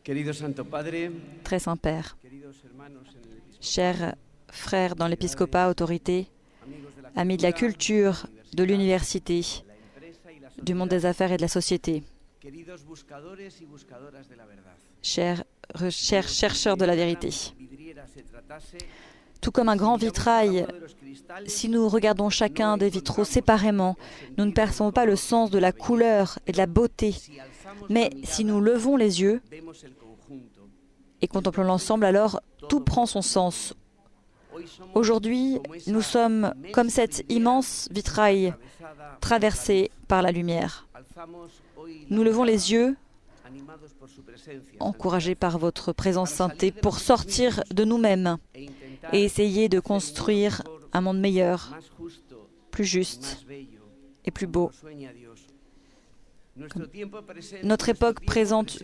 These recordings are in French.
Très Saint-Père, chers frères dans l'épiscopat, autorités, amis de la culture, de l'université, du monde des affaires et de la société, chers chercheurs de la vérité. Tout comme un grand vitrail, si nous regardons chacun des vitraux séparément, nous ne percevons pas le sens de la couleur et de la beauté. Mais si nous levons les yeux et contemplons l'ensemble, alors tout prend son sens. Aujourd'hui, nous sommes comme cet immense vitrail traversé par la lumière. Nous levons les yeux, encouragés par votre présence saintée, pour sortir de nous-mêmes et essayer de construire un monde meilleur, plus juste et plus beau. Notre époque présente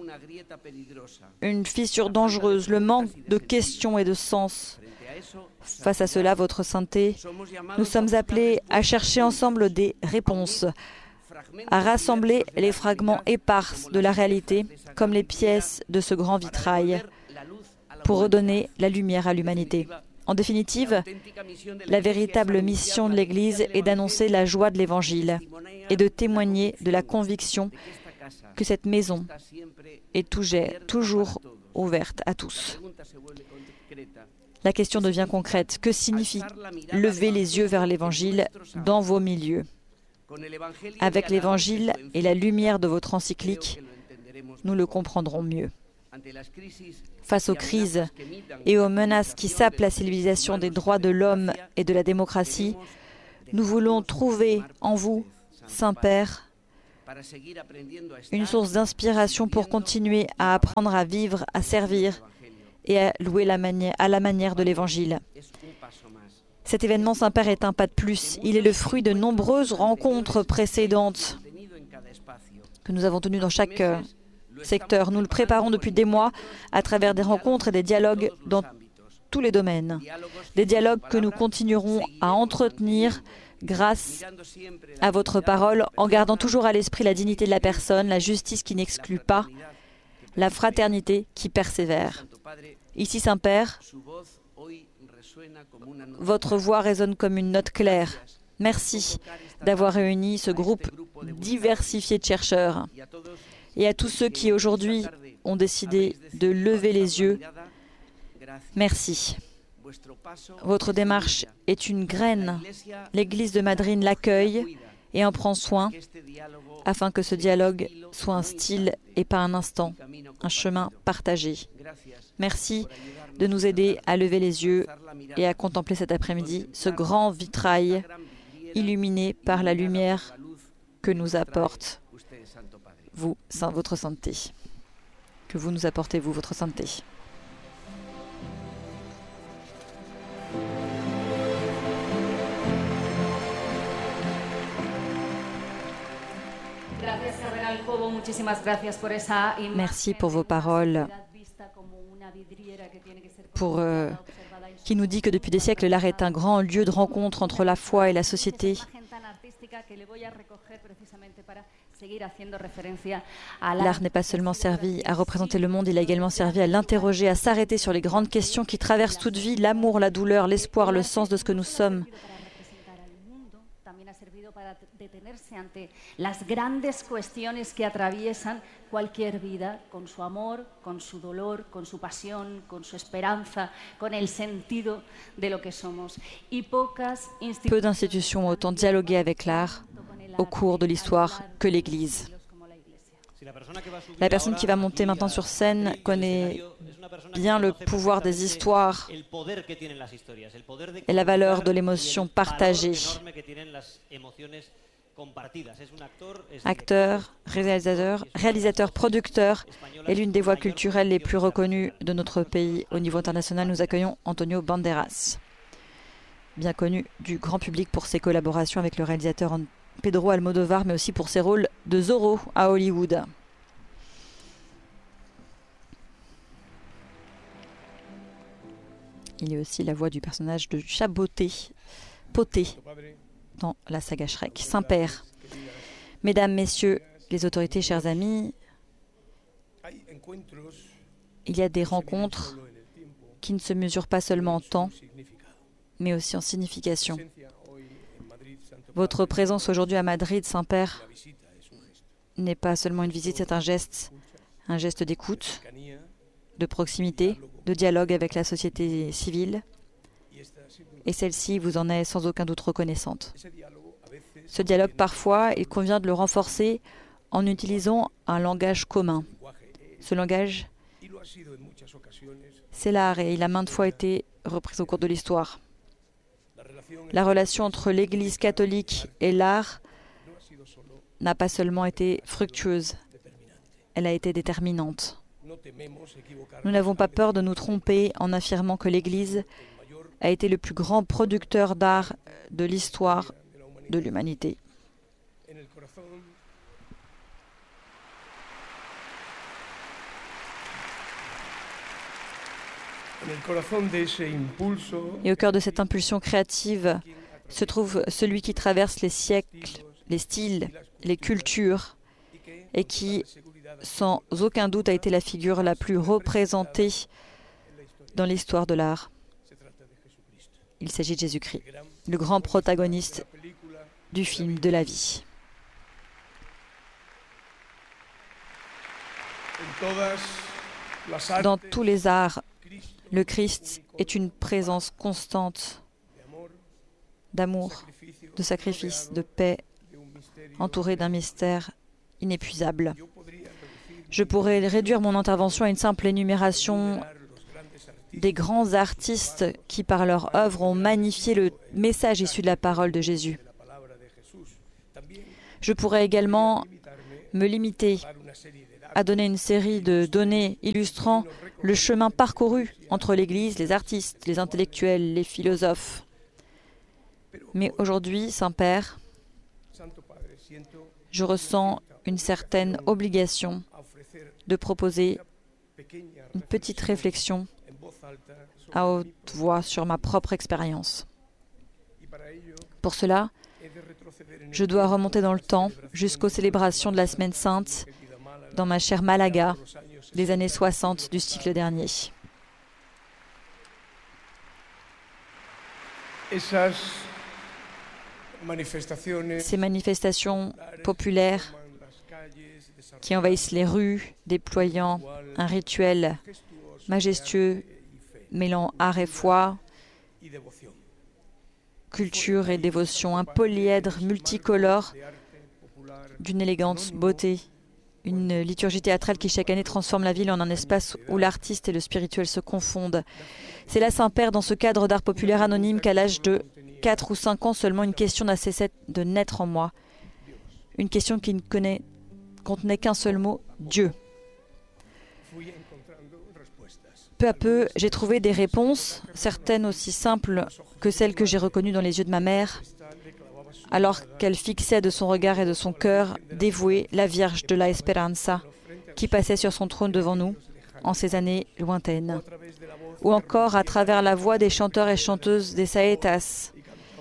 une fissure dangereuse, le manque de questions et de sens. Face à cela, votre sainteté, nous sommes appelés à chercher ensemble des réponses, à rassembler les fragments épars de la réalité comme les pièces de ce grand vitrail pour redonner la lumière à l'humanité. En définitive, la véritable mission de l'Église est d'annoncer la joie de l'Évangile et de témoigner de la conviction que cette maison est toujours ouverte à tous. La question devient concrète. Que signifie lever les yeux vers l'Évangile dans vos milieux? Avec l'Évangile et la lumière de votre encyclique, nous le comprendrons mieux. Face aux crises et aux menaces qui sapent la civilisation des droits de l'homme et de la démocratie, nous voulons trouver en vous, Saint-Père, une source d'inspiration pour continuer à apprendre à vivre, à servir et à louer à la manière de l'Évangile. Cet événement, Saint-Père, est un pas de plus. Il est le fruit de nombreuses rencontres précédentes que nous avons tenues dans chaque secteur. Nous le préparons depuis des mois à travers des rencontres et des dialogues dans tous les domaines. Des dialogues que nous continuerons à entretenir grâce à votre parole, en gardant toujours à l'esprit la dignité de la personne, la justice qui n'exclut pas, la fraternité qui persévère. Ici, Saint-Père, votre voix résonne comme une note claire. Merci d'avoir réuni ce groupe diversifié de chercheurs. Et à tous ceux qui aujourd'hui ont décidé de lever les yeux, merci. Votre démarche est une graine. L'Église de Madrid l'accueille et en prend soin afin que ce dialogue soit un style et pas un instant, un chemin partagé. Merci de nous aider à lever les yeux et à contempler cet après-midi ce grand vitrail illuminé par la lumière que nous apporte vous, votre sainteté. Que vous nous apportez, vous, votre sainteté. Merci pour vos paroles, qui nous dit que depuis des siècles, l'art est un grand lieu de rencontre entre la foi et la société. L'art n'est pas seulement servi à représenter le monde, il a également servi à l'interroger, à s'arrêter sur les grandes questions qui traversent toute vie, l'amour, la douleur, l'espoir, le sens de ce que nous sommes. Las grandes cuestiones que atraviesan cualquier vida, con su amor, con su dolor, con su pasión, con su esperanza, con el sentido de lo que somos. Peu d'institutions ont autant dialogué avec l'art au cours de l'histoire que l'Église. La personne qui va monter maintenant sur scène connaît bien le pouvoir des histoires et la valeur de l'émotion partagée. Acteur, réalisateur, producteur et l'une des voix culturelles les plus reconnues de notre pays au niveau international, nous accueillons Antonio Banderas, bien connu du grand public pour ses collaborations avec le réalisateur Pedro Almodóvar, mais aussi pour ses rôles de Zorro à Hollywood. Il est aussi la voix du personnage de chat Poté dans la saga Shrek. Saint-Père, Mesdames, Messieurs, les autorités, chers amis, Il y a des rencontres qui ne se mesurent pas seulement en temps, mais aussi en signification. Votre présence aujourd'hui à Madrid, Saint-Père, n'est pas seulement une visite, c'est un geste d'écoute, de proximité, de dialogue avec la société civile. Et celle-ci vous en est sans aucun doute reconnaissante. Ce dialogue, parfois, il convient de le renforcer en utilisant un langage commun. Ce langage, c'est l'art et il a maintes fois été repris au cours de l'histoire. La relation entre l'Église catholique et l'art n'a pas seulement été fructueuse, elle a été déterminante. Nous n'avons pas peur de nous tromper en affirmant que l'Église a été le plus grand producteur d'art de l'histoire de l'humanité. Et au cœur de cette impulsion créative se trouve celui qui traverse les siècles, les styles, les cultures, et qui, sans aucun doute, a été la figure la plus représentée dans l'histoire de l'art. Il s'agit de Jésus-Christ, le grand protagoniste du film de la vie. Dans tous les arts, le Christ est une présence constante d'amour, de sacrifice, de paix, entouré d'un mystère inépuisable. Je pourrais réduire mon intervention à une simple énumération des grands artistes qui, par leur œuvre, ont magnifié le message issu de la parole de Jésus. Je pourrais également me limiter à donner une série de données illustrant le chemin parcouru entre l'Église, les artistes, les intellectuels, les philosophes. Mais aujourd'hui, Saint-Père, je ressens une certaine obligation de proposer une petite réflexion à haute voix sur ma propre expérience. Pour cela, je dois remonter dans le temps jusqu'aux célébrations de la Semaine Sainte dans ma chère Malaga des années 60 du siècle dernier. Ces manifestations populaires qui envahissent les rues, déployant un rituel majestueux mêlant art et foi, culture et dévotion, un polyèdre multicolore d'une élégante beauté, une liturgie théâtrale qui chaque année transforme la ville en un espace où l'artiste et le spirituel se confondent. C'est là, Saint-Père, dans ce cadre d'art populaire anonyme, qu'à l'âge de 4 ou 5 ans seulement, une question n'a cessé de naître en moi. Une question qui ne contenait qu'un seul mot, Dieu. Peu à peu, j'ai trouvé des réponses, certaines aussi simples que celles que j'ai reconnues dans les yeux de ma mère, alors qu'elle fixait de son regard et de son cœur dévoué la Vierge de la Esperanza, qui passait sur son trône devant nous en ces années lointaines. Ou encore à travers la voix des chanteurs et chanteuses des saetas,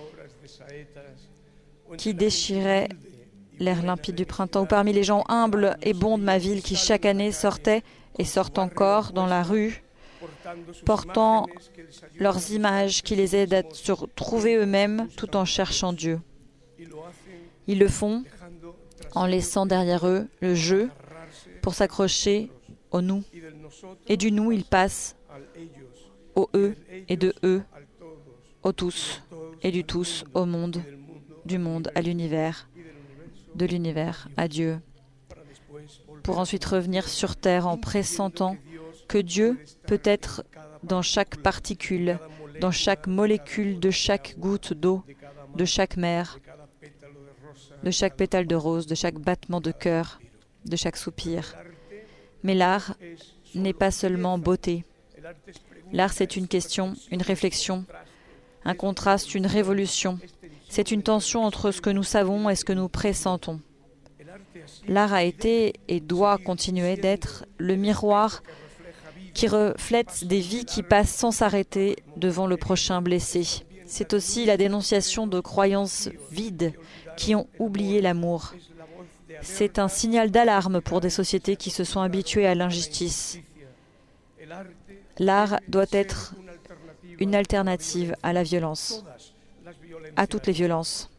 qui déchiraient l'air limpide du printemps, ou parmi les gens humbles et bons de ma ville qui chaque année sortaient et sortent encore dans la rue, portant leurs images qui les aident à se trouver eux-mêmes tout en cherchant Dieu. Ils le font en laissant derrière eux le « je » pour s'accrocher au « nous ». Et du « nous », ils passent au « eux » et de « eux » au « tous » et du « tous » au monde, du monde à l'univers, de l'univers à Dieu, pour ensuite revenir sur terre en pressentant que Dieu peut être dans chaque particule, dans chaque molécule de chaque goutte d'eau, de chaque mer, de chaque pétale de rose, de chaque battement de cœur, de chaque soupir. Mais l'art n'est pas seulement beauté. L'art, c'est une question, une réflexion, un contraste, une révolution. C'est une tension entre ce que nous savons et ce que nous pressentons. L'art a été et doit continuer d'être le miroir qui reflète des vies qui passent sans s'arrêter devant le prochain blessé. C'est aussi la dénonciation de croyances vides qui ont oublié l'amour. C'est un signal d'alarme pour des sociétés qui se sont habituées à l'injustice. L'art doit être une alternative à la violence, à toutes les violences.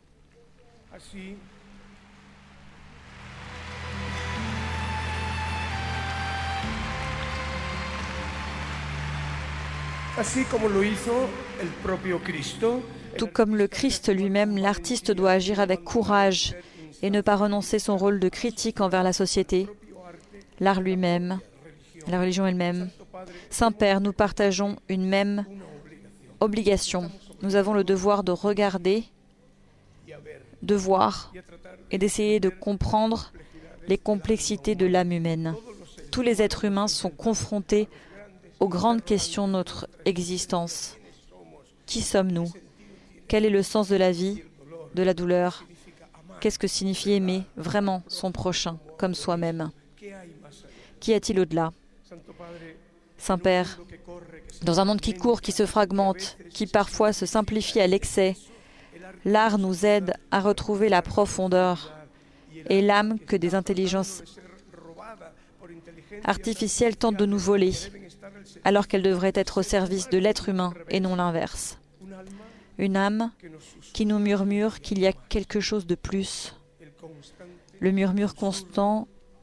Tout comme le Christ lui-même, l'artiste doit agir avec courage et ne pas renoncer son rôle de critique envers la société, l'art lui-même, la religion elle-même. Saint-Père, nous partageons une même obligation. Nous avons le devoir de regarder, de voir et d'essayer de comprendre les complexités de l'âme humaine. Tous les êtres humains sont confrontés aux grandes questions de notre existence. Qui sommes-nous? Quel est le sens de la vie, de la douleur? Qu'est-ce que signifie aimer vraiment son prochain, comme soi-même? Qu'y a-t-il au-delà? Saint-Père, dans un monde qui court, qui se fragmente, qui parfois se simplifie à l'excès, l'art nous aide à retrouver la profondeur et l'âme que des intelligences artificielles tentent de nous voler, alors qu'elle devrait être au service de l'être humain et non l'inverse. Une âme qui nous murmure qu'il y a quelque chose de plus, le murmure constant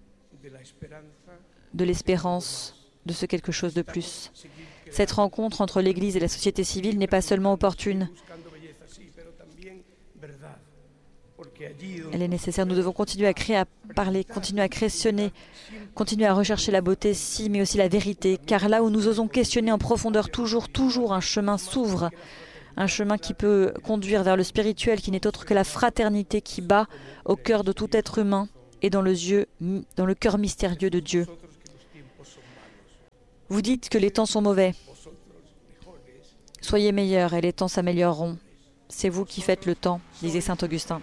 de l'espérance de ce quelque chose de plus. Cette rencontre entre l'Église et la société civile n'est pas seulement opportune, elle est nécessaire. Nous devons continuer à créer, à parler, continuer à questionner, continuer à rechercher la beauté, si, mais aussi la vérité. Car là où nous osons questionner en profondeur, toujours un chemin s'ouvre. Un chemin qui peut conduire vers le spirituel, qui n'est autre que la fraternité qui bat au cœur de tout être humain et dans le cœur mystérieux de Dieu. Vous dites que les temps sont mauvais. Soyez meilleurs et les temps s'amélioreront. C'est vous qui faites le temps, disait saint Augustin.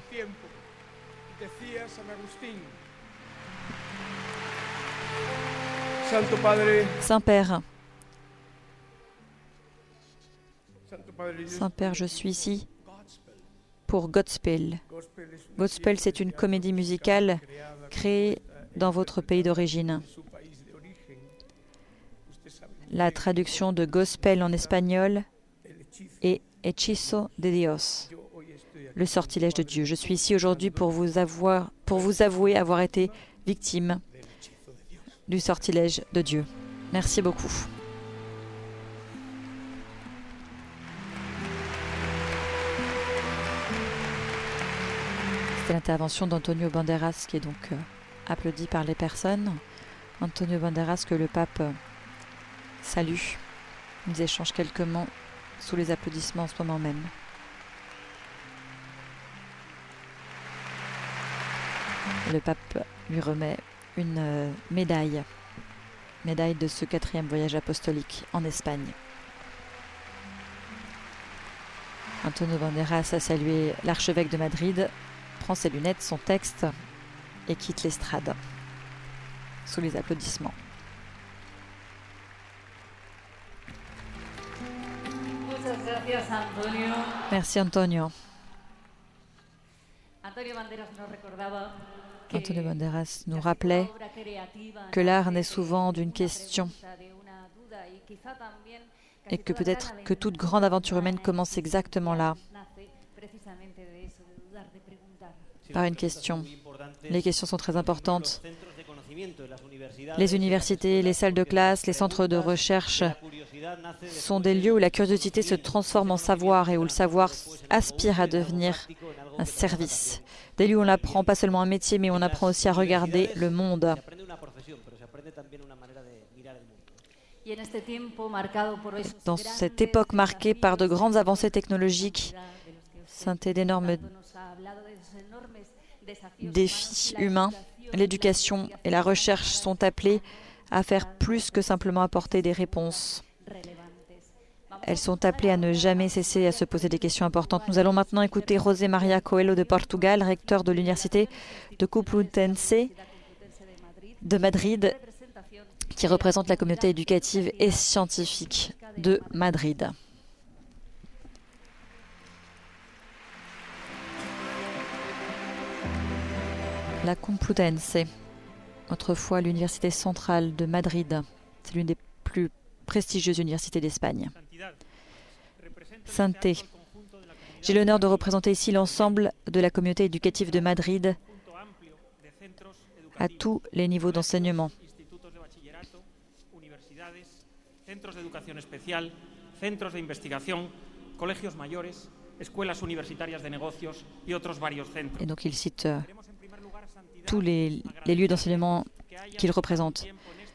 Saint-Père, Saint-Père, je suis ici pour Godspell. Godspell, c'est une comédie musicale créée dans votre pays d'origine. La traduction de Gospel en espagnol est Hechizo de Dios, le sortilège de Dieu. Je suis ici aujourd'hui pour vous avouer avoir été victime du sortilège de Dieu. Merci beaucoup. C'était l'intervention d'Antonio Banderas qui est donc applaudi par les personnes. Antonio Banderas que le pape salue. Ils échangent quelques mots sous les applaudissements en ce moment même. Le pape lui remet une médaille de ce 4e voyage apostolique en Espagne. Antonio Banderas a salué l'archevêque de Madrid, prend ses lunettes, son texte et quitte l'estrade sous les applaudissements. Merci Antonio. Antonio Banderas nous rappelait que l'art naît souvent d'une question et que peut-être que toute grande aventure humaine commence exactement là, par une question. Les questions sont très importantes. Les universités, les salles de classe, les centres de recherche sont des lieux où la curiosité se transforme en savoir et où le savoir aspire à devenir un service. Des lieux où on apprend pas seulement un métier, mais on apprend aussi à regarder le monde. Dans cette époque marquée par de grandes avancées technologiques, ceintée d'énormes défis humains, l'éducation et la recherche sont appelées à faire plus que simplement apporter des réponses. Elles sont appelées à ne jamais cesser à se poser des questions importantes. Nous allons maintenant écouter José María Coelho de Portugal, recteur de l'université de Complutense de Madrid, qui représente la communauté éducative et scientifique de Madrid. La Complutense, autrefois l'université centrale de Madrid, c'est l'une des plus prestigieuses universités d'Espagne. Sainté, j'ai l'honneur de représenter ici l'ensemble de la communauté éducative de Madrid à tous les niveaux d'enseignement. Centros de educación especial, centros de investigación, colegios mayores, escuelas universitarias de negocios y otros varios centros. Et donc il cite tous les lieux d'enseignement qu'il représente.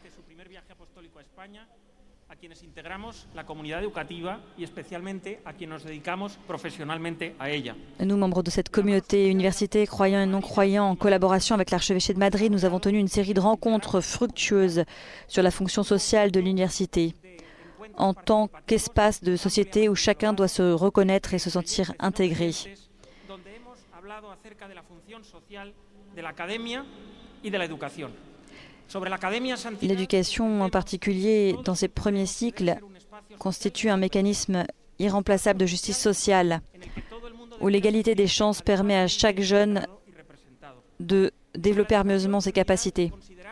A quienes integramos la comunidad educativa y especialmente a quienes nos dedicamos profesionalmente a ella. Nous, membres de cette communauté université, croyants et non-croyants, en collaboration avec l'archevêché de Madrid, nous avons tenu une série de rencontres fructueuses sur la fonction sociale de l'université, en tant qu'espace de société où chacun doit se reconnaître et se sentir intégré. Donde hemos hablado acerca de la función social de la academia y de la educación. L'éducation, en particulier dans ses premiers cycles, constitue un mécanisme irremplaçable de justice sociale, où l'égalité des chances permet à chaque jeune de développer harmonieusement ses capacités.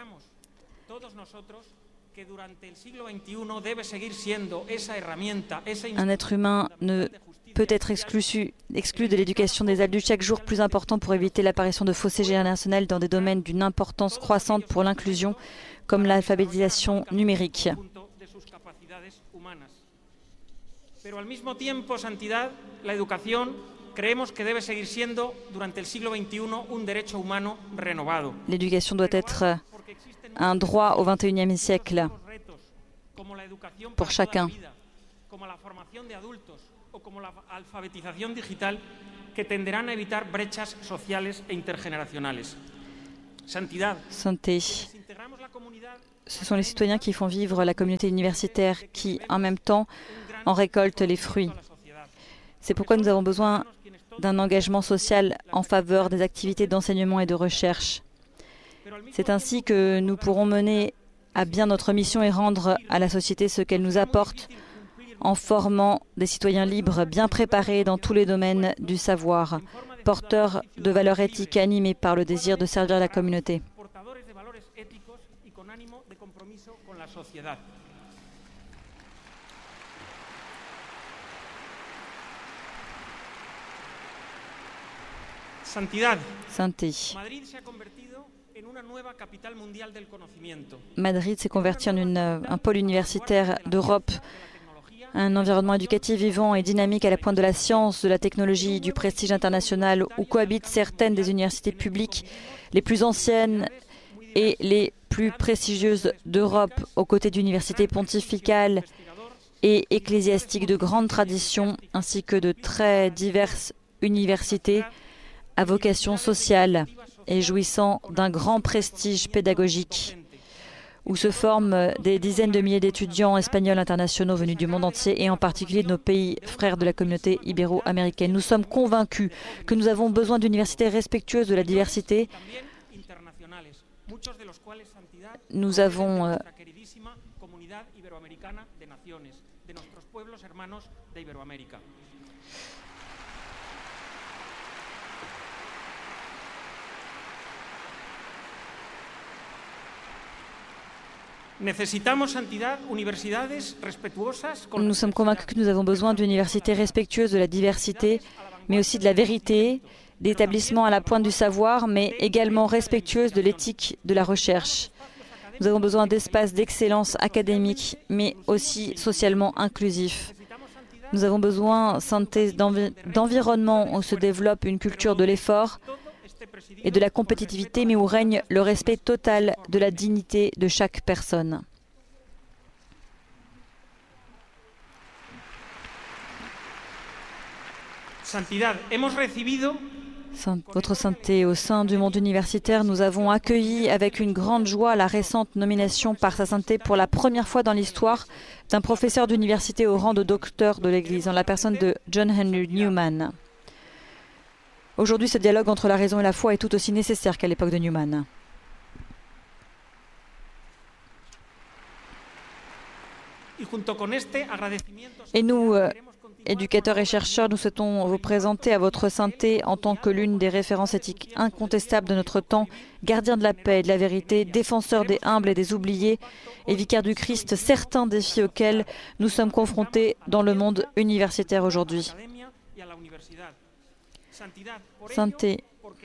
Un être humain ne peut être exclu de l'éducation des adultes chaque jour plus important pour éviter l'apparition de fossés générationnels dans des domaines d'une importance croissante pour l'inclusion, comme l'alphabétisation numérique. Pero al mismo tiempo, Santidad, la educación creemos que debe seguir siendo durante el siglo XXI un derecho humano renovado. L'éducation doit être un droit au XXIe siècle pour chacun. O como la alfabetización digital que tenderán a evitar brechas sociales e intergeneracionales. Santidad. Santé. Ce sont les citoyens qui font vivre la communauté universitaire qui, en même temps, en récoltent les fruits. C'est pourquoi nous avons besoin d'un engagement social en faveur des activités d'enseignement et de recherche. C'est ainsi que nous pourrons mener à bien notre mission et rendre à la société ce qu'elle nous apporte, en formant des citoyens libres, bien préparés dans tous les domaines du savoir, porteurs de valeurs éthiques animés par le désir de servir la communauté. Sainteté. Madrid s'est converti en un pôle universitaire d'Europe, un environnement éducatif vivant et dynamique à la pointe de la science, de la technologie, du prestige international, où cohabitent certaines des universités publiques les plus anciennes et les plus prestigieuses d'Europe, aux côtés d'universités pontificales et ecclésiastiques de grande tradition, ainsi que de très diverses universités à vocation sociale et jouissant d'un grand prestige pédagogique, où se forment des dizaines de milliers d'étudiants espagnols internationaux venus du monde entier et en particulier de nos pays frères de la communauté ibéro-américaine. Nous sommes convaincus que nous avons besoin d'universités respectueuses de la diversité. Nous avons Nous sommes convaincus que nous avons besoin d'universités respectueuses de la diversité, mais aussi de la vérité, d'établissements à la pointe du savoir, mais également respectueuses de l'éthique de la recherche. Nous avons besoin d'espaces d'excellence académique, mais aussi socialement inclusifs. Nous avons besoin, santé, d'environnement où se développe une culture de l'effort et de la compétitivité, mais où règne le respect total de la dignité de chaque personne. Votre sainteté, au sein du monde universitaire, nous avons accueilli avec une grande joie la récente nomination par sa sainteté pour la première fois dans l'histoire d'un professeur d'université au rang de docteur de l'Église, en la personne de John Henry Newman. Aujourd'hui, ce dialogue entre la raison et la foi est tout aussi nécessaire qu'à l'époque de Newman. Et nous, éducateurs et chercheurs, nous souhaitons vous présenter à votre sainteté en tant que l'une des références éthiques incontestables de notre temps, gardien de la paix et de la vérité, défenseur des humbles et des oubliés, et vicaire du Christ, certains défis auxquels nous sommes confrontés dans le monde universitaire aujourd'hui. Sainteté,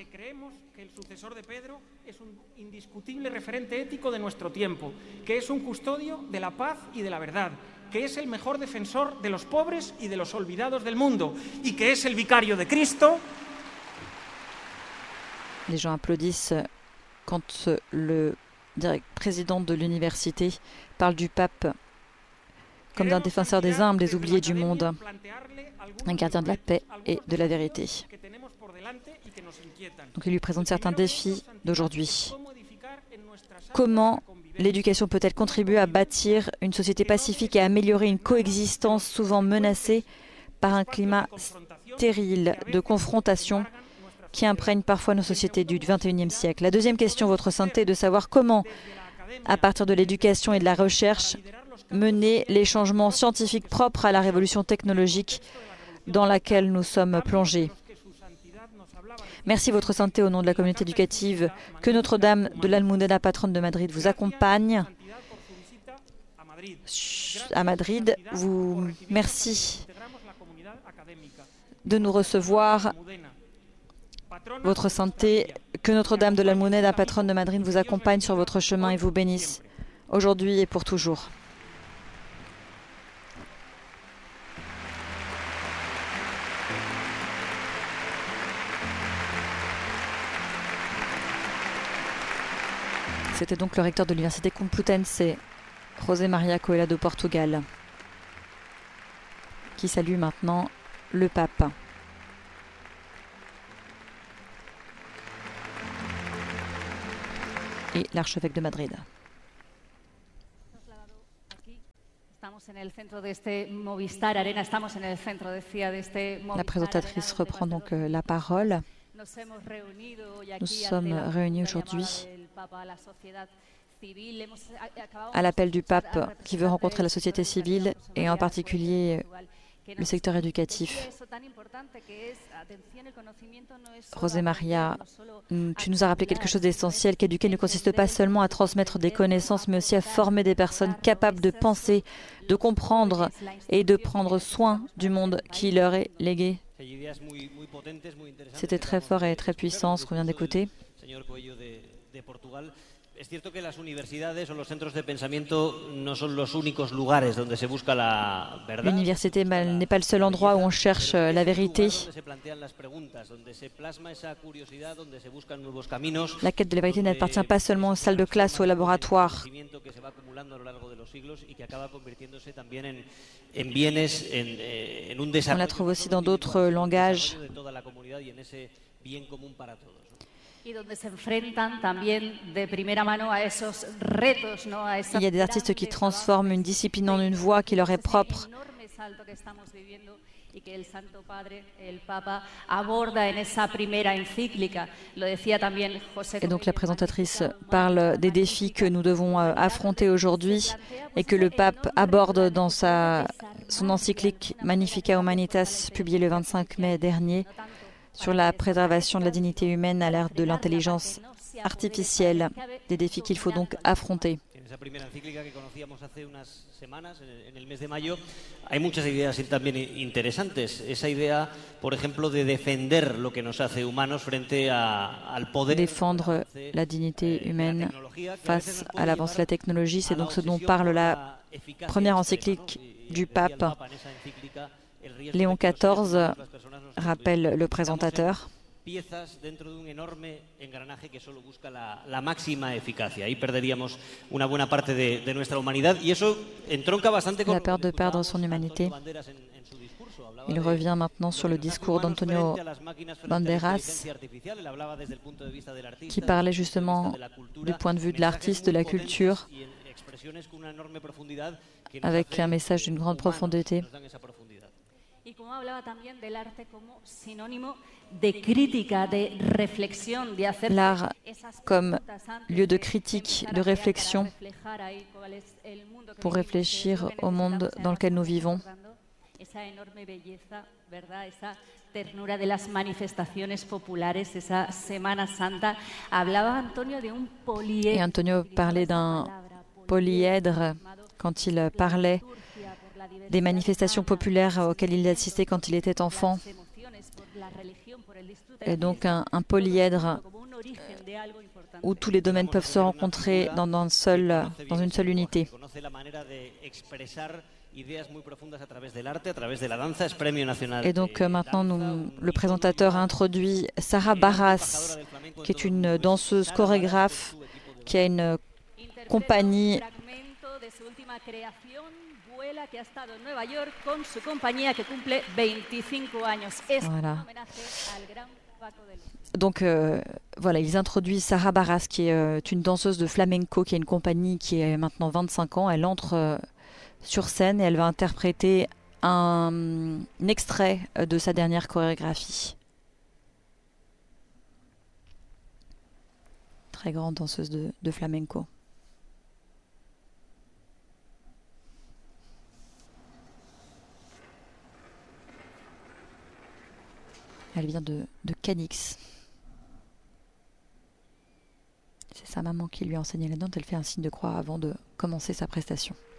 indiscutible referente ético de nuestro tiempo, que es un custodio de la paz y de la verdad, que es el mejor defensor de los pobres y de los olvidados del mundo, y que es el vicario de Cristo. Les gens applaudissent quand le président de l'université parle du pape comme d'un défenseur des humbles, des oubliés du monde, un gardien de la paix et de la vérité. Donc il lui présente certains défis d'aujourd'hui. Comment l'éducation peut-elle contribuer à bâtir une société pacifique et à améliorer une coexistence souvent menacée par un climat stérile de confrontation qui imprègne parfois nos sociétés du XXIe siècle? La deuxième question, votre sainteté, est de savoir comment, à partir de l'éducation et de la recherche, mener les changements scientifiques propres à la révolution technologique dans laquelle nous sommes plongés. Merci, votre sainteté, au nom de la communauté éducative, que Notre-Dame de l'Almudena, patronne de Madrid, vous accompagne à Madrid. Merci de nous recevoir. Votre sainteté, que Notre-Dame de l'Almudena, patronne de Madrid, vous accompagne sur votre chemin et vous bénisse, aujourd'hui et pour toujours. C'était donc le recteur de l'Université Complutense, José Maria Coelho de Portugal, qui salue maintenant le pape. Et l'archevêque de Madrid. La présentatrice reprend donc la parole. Nous sommes réunis aujourd'hui à l'appel du pape qui veut rencontrer la société civile et en particulier le secteur éducatif. José Maria, tu nous as rappelé quelque chose d'essentiel, qu'éduquer ne consiste pas seulement à transmettre des connaissances, mais aussi à former des personnes capables de penser, de comprendre et de prendre soin du monde qui leur est légué. C'était très fort et très puissant ce qu'on vient d'écouter. Es cierto que las universidades o los centros de pensamiento no son los únicos lugares donde se busca la verdad. L'université n'est pas le seul endroit où on cherche la vérité. La quête de la vérité n'appartient pas seulement aux salles de classe ou au laboratoire. On la trouve aussi dans d'autres langages. Il y a des artistes qui transforment une discipline en une voie qui leur est propre. Et donc la présentatrice parle des défis que nous devons affronter aujourd'hui et que le pape aborde dans son encyclique Magnificat Humanitas, publiée le 25 mai dernier, sur la préservation de la dignité humaine à l'ère de l'intelligence artificielle, des défis qu'il faut donc affronter. esa primera encíclica que conocíamos hace unas semanas, en el mes de mayo, hay muchas ideas también interesantes. Esa idea, por ejemplo, de defender lo que nos hace humanos frente al poder. Défendre la dignité humaine face à l'avance de la technologie, c'est donc ce dont parle la première encyclique du pape. Léon XIV rappelle le présentateur. Piezas dentro de un enorme engranaje que solo busca la máxima eficacia. Ahí perderíamos una buena parte de nuestra humanidad y eso entronca bastante con la peur de perdre son humanité. Il revient maintenant sur le discours d'Antonio Banderas qui parlait justement du point de vue de l'artiste, de la culture, avec un message d'une grande profondité. Y como hablaba también del arte como sinónimo de crítica, de reflexión, de hacer l'art comme lieu de critique, de réflexion, pour réfléchir au monde dans lequel nous vivons. Esa enorme belleza, ¿verdad? Esa ternura de las manifestaciones populares, esa Semana Santa. Hablaba Antonio de un poliedre. Et Antonio parlait d'un polyèdre quand il parlait des manifestations populaires auxquelles il assistait quand il était enfant. Et donc un polyèdre où tous les domaines peuvent se rencontrer dans une seule unité. Et donc maintenant, le présentateur a introduit Sara Barras, qui est une danseuse chorégraphe, qui a une compagnie que ha estado en Nueva York con su compañía que cumple 25 años. Es un homenaje al gran Paco de Lucía. Donc voilà, ils introduisent Sara Barras, qui est une danseuse de flamenco, qui a une compagnie qui a maintenant 25 ans. Elle entre sur scène et elle va interpréter un extrait de sa dernière chorégraphie. Très grande danseuse de flamenco. Elle vient de Cadix. C'est sa maman qui lui a enseigné la danse. Elle fait un signe de croix avant de commencer sa prestation.